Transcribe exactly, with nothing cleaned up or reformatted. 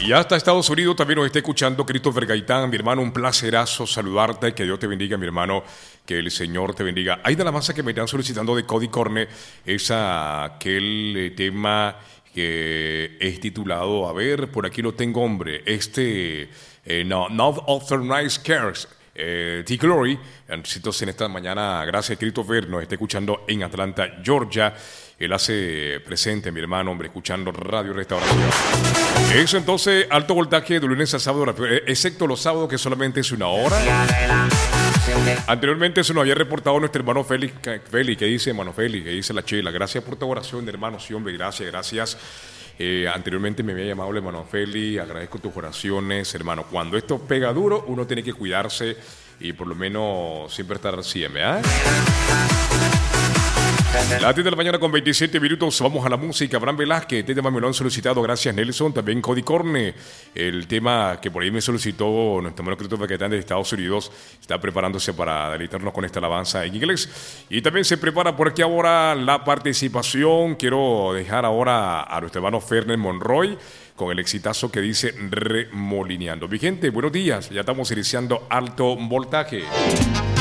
Y hasta Estados Unidos también nos está escuchando Christopher Gaitán, mi hermano, un placerazo saludarte, que Dios te bendiga, mi hermano, que el Señor te bendiga. Hay de la masa que me están solicitando de Cody Corne, es aquel eh, tema que es titulado, a ver, por aquí lo tengo, hombre, este, eh, no, Not After Nice Cares. Eh, T-Glory, entonces en esta mañana, gracias Christopher, nos está escuchando en Atlanta, Georgia. Él hace presente, mi hermano, hombre, escuchando Radio Restauración. Eso entonces, alto voltaje de lunes a sábado, excepto los sábados, que solamente es una hora. Anteriormente se nos había reportado nuestro hermano Félix, Félix, que dice, hermano Félix, que dice la chela. Gracias por tu oración, hermano, sí, hombre, gracias, gracias. Eh, anteriormente me había llamado el hermano Feli, agradezco tus oraciones, hermano. Cuando esto pega duro, uno tiene que cuidarse y por lo menos siempre estar siempre, ¿eh? Las diez de la mañana con veintisiete minutos, vamos a la música. Abraham Velázquez, este tema me lo han solicitado, gracias Nelson. También Cody Corne, el tema que por ahí me solicitó nuestro hermano Christopher Gaitán de Estados Unidos, está preparándose para deleitarnos con esta alabanza en inglés. Y también se prepara por aquí ahora la participación. Quiero dejar ahora a nuestro hermano Ferner Monroy con el exitazo que dice Remolineando. Mi gente, buenos días, ya estamos iniciando Alto Voltaje.